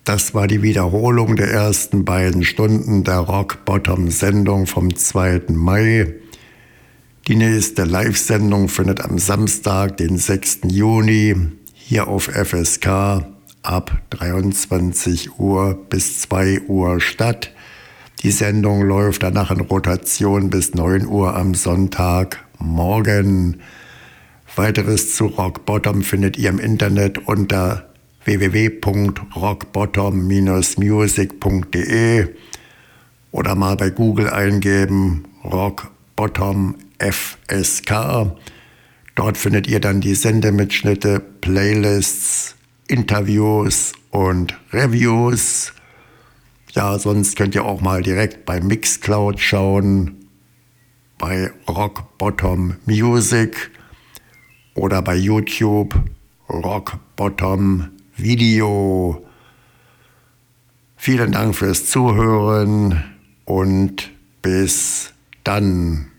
Das war die Wiederholung der ersten beiden Stunden der Rock Bottom Sendung vom 2. Mai. Die nächste Live-Sendung findet am Samstag, den 6. Juni, hier auf FSK ab 23 Uhr bis 2 Uhr statt. Die Sendung läuft danach in Rotation bis 9 Uhr am Sonntagmorgen. Weiteres zu Rock Bottom findet ihr im Internet unter www.rockbottom-music.de oder mal bei Google eingeben Rock Bottom FSK. Dort findet ihr dann die Sendemitschnitte, Playlists, Interviews und Reviews. Ja, sonst könnt ihr auch mal direkt bei Mixcloud schauen, bei Rock Bottom Music oder bei YouTube Rock Bottom Video. Vielen Dank fürs Zuhören und bis dann.